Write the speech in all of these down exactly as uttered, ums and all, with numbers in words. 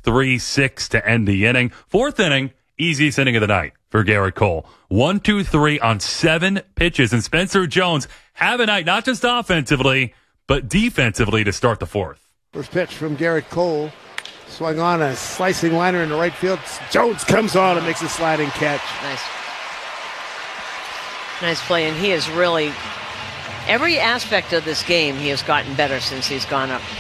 three six to end the inning. Fourth inning, easiest inning of the night for Gerrit Cole. One, two, three on seven pitches. And Spencer Jones have a night, not just offensively, but defensively to start the fourth. First pitch from Gerrit Cole. Swung on a slicing liner in the right field. Jones comes on and makes a sliding catch. Nice. Nice play. And he is really, every aspect of this game, he has gotten better since he's gone up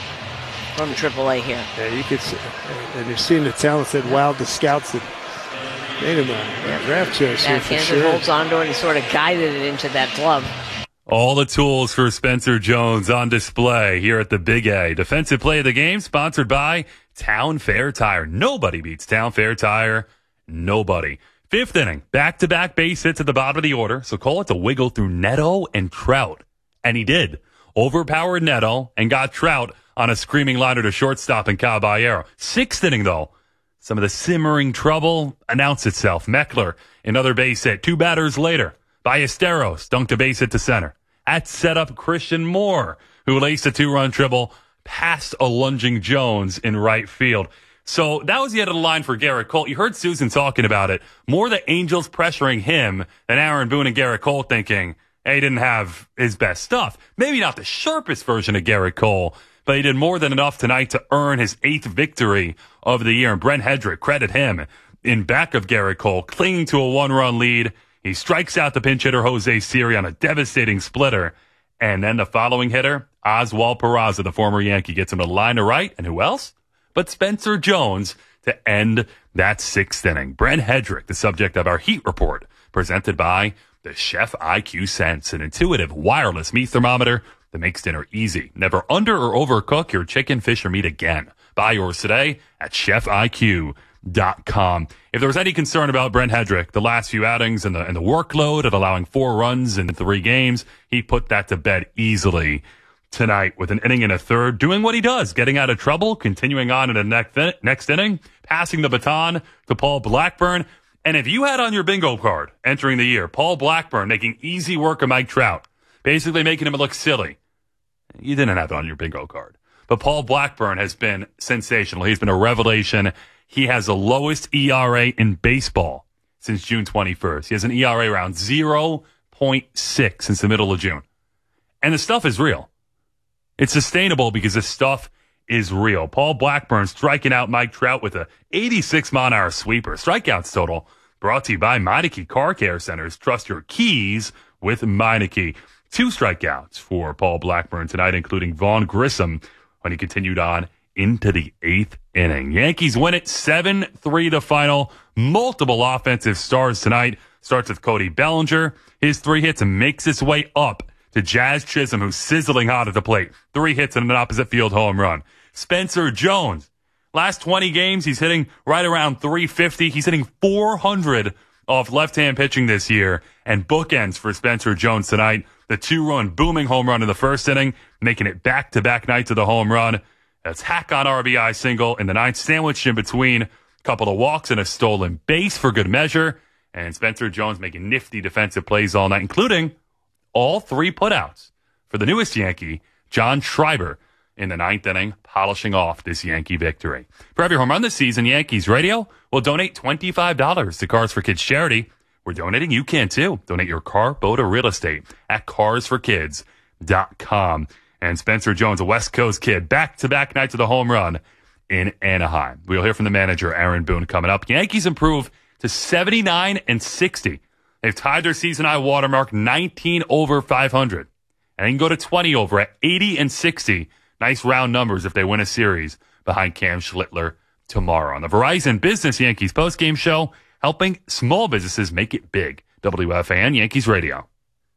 from triple A here. Yeah, you could see, and you've seen the talent that wowed the scouts that made him a yeah. draft choice here for sure. Holds onto it and sort of guided it into that glove. All the tools for Spencer Jones on display here at the Big A. Defensive play of the game sponsored by Town Fair Tire. Nobody beats Town Fair Tire. Nobody. Fifth inning, back-to-back base hits at the bottom of the order. So call it to wiggle through Neto and Trout. And he did. Overpowered Neto and got Trout on a screaming liner to shortstop and Caballero. Sixth inning, though, some of the simmering trouble announced itself. Meckler, another base hit. Two batters later, Ballesteros dunked a base hit to center. At setup, Christian Moore, who laced a two-run triple past a lunging Jones in right field. So that was the end of the line for Gerrit Cole. You heard Susan talking about it. More the Angels pressuring him than Aaron Boone and Gerrit Cole thinking, hey, he didn't have his best stuff. Maybe not the sharpest version of Gerrit Cole, but he did more than enough tonight to earn his eighth victory of the year. And Brent Hedrick, credit him, in back of Gerrit Cole, clinging to a one-run lead. He strikes out the pinch hitter Jose Siri on a devastating splitter. And then the following hitter, Oswald Peraza, the former Yankee, gets him to line to right. And who else but Spencer Jones to end that sixth inning. Brent Hedrick, the subject of our Heat Report, presented by the Chef I Q Sense, an intuitive wireless meat thermometer that makes dinner easy. Never under or overcook your chicken, fish, or meat again. Buy yours today at chef I Q dot com. If there was any concern about Brent Hedrick, the last few outings and the, and the workload of allowing four runs in three games, he put that to bed easily tonight with an inning and a third, doing what he does, getting out of trouble, continuing on in the next, next inning, passing the baton to Paul Blackburn. And if you had on your bingo card entering the year, Paul Blackburn making easy work of Mike Trout, basically making him look silly, you didn't have it on your bingo card. But Paul Blackburn has been sensational. He's been a revelation. He has the lowest E R A in baseball since June twenty-first. He has an E R A around zero point six since the middle of June. And the stuff is real. It's sustainable because the stuff is real. Paul Blackburn striking out Mike Trout with a eighty-six mile an hour sweeper. Strikeouts total brought to you by Meineke Car Care Centers. Trust your keys with Meineke. Two strikeouts for Paul Blackburn tonight, including Vaughn Grissom when he continued on into the eighth inning. Yankees win it seven three to final. Multiple offensive stars tonight. Starts with Cody Bellinger. His three hits and makes his way up to Jazz Chisholm, who's sizzling hot at the plate. Three hits and an opposite field home run. Spencer Jones. Last twenty games, he's hitting right around three fifty. He's hitting four hundred off left-hand pitching this year. And bookends for Spencer Jones tonight. The two-run booming home run in the first inning, making it back-to-back nights of the home run. That's hack on R B I single in the ninth, sandwiched in between a couple of walks and a stolen base for good measure. And Spencer Jones making nifty defensive plays all night, including all three putouts for the newest Yankee, John Schreiber, in the ninth inning, polishing off this Yankee victory. For every home run this season, Yankees Radio will donate twenty-five dollars to Cars for Kids charity. We're donating. You can, too. Donate your car, boat, or real estate at cars for kids dot com. And Spencer Jones, a West Coast kid, back-to-back nights of the home run in Anaheim. We'll hear from the manager, Aaron Boone, coming up. Yankees improve to seventy-nine and sixty. They've tied their season-high watermark, nineteen over five hundred. And they can go to twenty over at eighty and sixty. Nice round numbers if they win a series behind Cam Schlittler tomorrow. On the Verizon Business Yankees postgame show, helping small businesses make it big. W F A N Yankees Radio.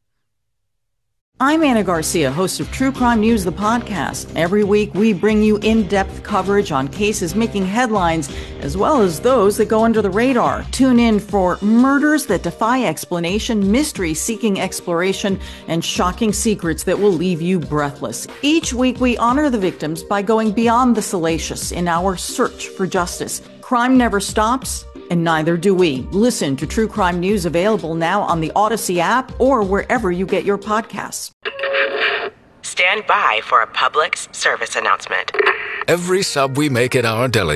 I'm Anna Garcia, host of True Crime News, the podcast. Every week, we bring you in-depth coverage on cases making headlines, as well as those that go under the radar. Tune in for murders that defy explanation, mysteries seeking exploration, and shocking secrets that will leave you breathless. Each week, we honor the victims by going beyond the salacious in our search for justice. Crime never stops, and neither do we. Listen to True Crime News, available now on the Odyssey app or wherever you get your podcasts. Stand by for a Publix service announcement. Every sub we make at our deli